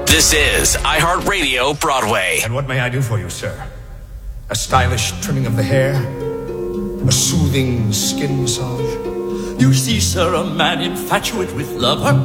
This is iHeartRadio Broadway. And what may I do for you, sir? A stylish trimming of the hair? A soothing skin massage? You see, sir, a man infatuate with love. Her